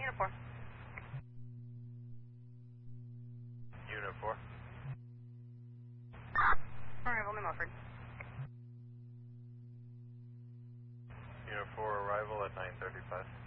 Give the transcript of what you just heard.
Unit 4. Unit 4. Arrival, New Milford. Unit 4, arrival at 9:35.